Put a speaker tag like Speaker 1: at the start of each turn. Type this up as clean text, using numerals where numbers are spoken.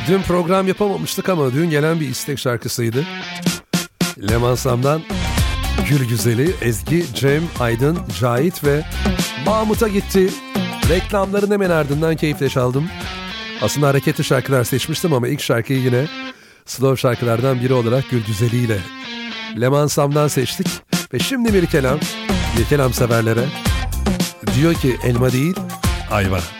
Speaker 1: Dün program yapamamıştık ama dün gelen bir istek şarkısıydı. Leman Sam'dan Gül Güzeli, Ezgi, Cem, Aydın, Cahit ve Mahmut'a gitti. Reklamların hemen ardından keyifle çaldım. Aslında hareketli şarkılar seçmiştim ama ilk şarkıyı yine slow şarkılardan biri olarak Gül Güzeli ile Leman Sam'dan seçtik. Ve şimdi bir kelam severlere diyor ki elma değil ayva.